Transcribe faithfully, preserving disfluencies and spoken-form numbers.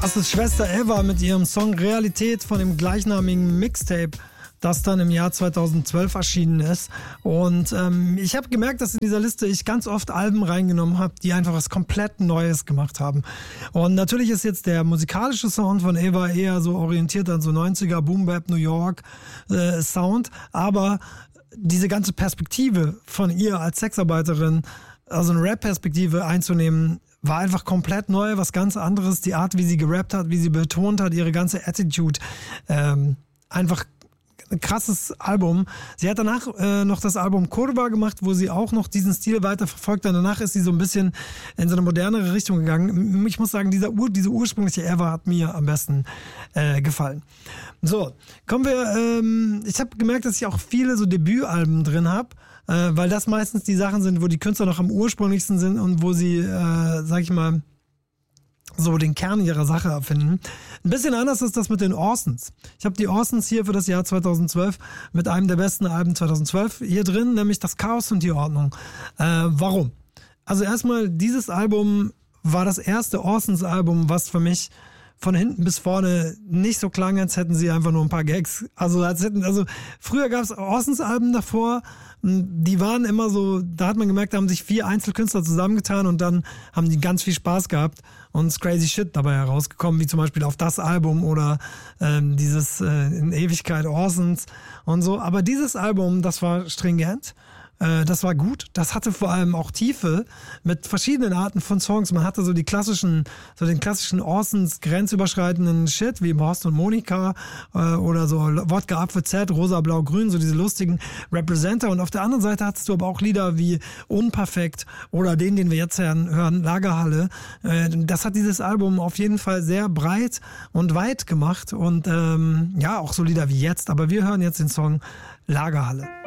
Das ist Schwester Eva mit ihrem Song Realität von dem gleichnamigen Mixtape, das dann im Jahr zweitausendzwölf erschienen ist. Und ähm, ich habe gemerkt, dass in dieser Liste ich ganz oft Alben reingenommen habe, die einfach was komplett Neues gemacht haben. Und natürlich ist jetzt der musikalische Sound von Eva eher so orientiert an so neunziger Boom Bap New York äh, Sound, aber diese ganze Perspektive von ihr als Sexarbeiterin, also eine Rap-Perspektive einzunehmen, war einfach komplett neu, was ganz anderes. Die Art, wie sie gerappt hat, wie sie betont hat, ihre ganze Attitude, ähm, einfach ein krasses Album. Sie hat danach äh, noch das Album Curva gemacht, wo sie auch noch diesen Stil weiter verfolgt hat. Danach ist sie so ein bisschen in so eine modernere Richtung gegangen. Ich muss sagen, dieser Ur, diese ursprüngliche Eva hat mir am besten äh, gefallen. So, kommen wir, ähm, ich habe gemerkt, dass ich auch viele so Debütalben drin habe, äh, weil das meistens die Sachen sind, wo die Künstler noch am ursprünglichsten sind und wo sie, äh, sag ich mal, so den Kern ihrer Sache erfinden. Ein bisschen anders ist das mit den Orsons. Ich habe die Orsons hier für das Jahr zweitausendzwölf mit einem der besten Alben zweitausendzwölf hier drin, nämlich das Chaos und die Ordnung. Äh, warum? Also erstmal, dieses Album war das erste Orsons-Album, was für mich von hinten bis vorne nicht so klang, als hätten sie einfach nur ein paar Gags. Also als hätten, also früher gab es Orsons-Alben davor, die waren immer so, da hat man gemerkt, da haben sich vier Einzelkünstler zusammengetan und dann haben die ganz viel Spaß gehabt und es ist crazy shit dabei herausgekommen, wie zum Beispiel auf das Album oder ähm, dieses äh, in Ewigkeit Orsons und so. Aber dieses Album, das war stringent. Das war gut. Das hatte vor allem auch Tiefe mit verschiedenen Arten von Songs. Man hatte so die klassischen, so den klassischen Orsons grenzüberschreitenden Shit wie Horst und Monika äh, oder so Wodka Apfel Z, Rosa, Blau, Grün, so diese lustigen Representer. Und auf der anderen Seite hattest du aber auch Lieder wie Unperfekt oder den, den wir jetzt hören, Lagerhalle. Äh, das hat dieses Album auf jeden Fall sehr breit und weit gemacht und ähm, ja, auch so Lieder wie Jetzt. Aber wir hören jetzt den Song Lagerhalle.